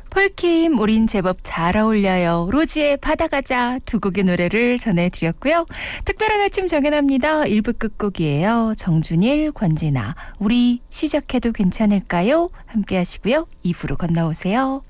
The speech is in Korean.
폴킴 우린 제법 잘 어울려요. 로지의 바다가자 두 곡의 노래를 전해드렸고요. 특별한 아침 정연합니다. 1부 끝곡이에요. 정준일, 권진아 우리 시작해도 괜찮을까요? 함께 하시고요. 2부로 건너오세요.